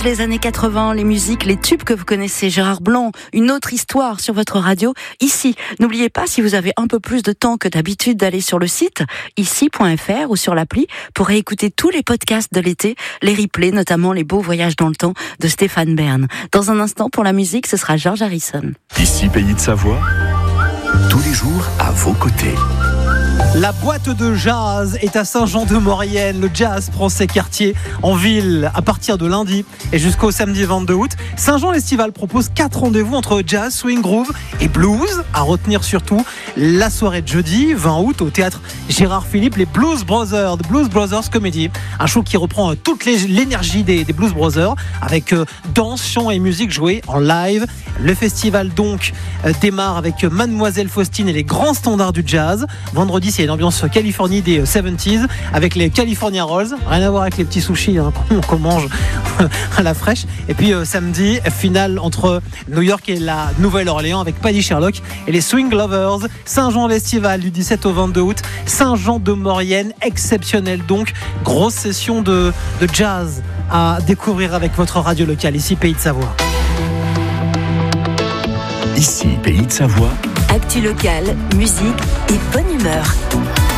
les années 80, les musiques, les tubes que vous connaissez. Gérard Blanc, une autre histoire sur votre radio, ici. N'oubliez pas, si vous avez un peu plus de temps que d'habitude, d'aller sur le site ici.fr ou sur l'appli pour écouter tous les podcasts de l'été, les replays, notamment les beaux voyages dans le temps de Stéphane Bern. Dans un instant, pour la musique, ce sera George Harrison. Ici, Pays de Savoie, tous les jours à vos côtés. La boîte de jazz est à Saint-Jean-de-Maurienne. Le jazz prend ses quartiers en ville à partir de lundi et jusqu'au samedi 22 août. Saint-Jean-l'Estival propose 4 rendez-vous entre jazz, swing, groove et blues. À retenir surtout la soirée de jeudi 20 août au théâtre Gérard Philippe, les Blues Brothers, The Blues Brothers Comedy. Un show qui reprend toute l'énergie des Blues Brothers avec danse, chant et musique jouée en live. Le festival donc démarre avec Mademoiselle Faustine et les grands standards du jazz. Vendredi, c'est une ambiance Californie des 70s avec les California Rolls, rien à voir avec les petits sushis qu'on mange à la fraîche. Et puis samedi, finale entre New York et la Nouvelle-Orléans avec Paddy Sherlock et les Swing Lovers. Saint-Jean-l'Estival du 17 au 22 août. Saint-Jean-de-Maurienne, exceptionnel donc. Grosse session de jazz à découvrir avec votre radio locale, ici Pays de Savoie. Ici, Pays de Savoie. Actu locale, musique et bonne humeur.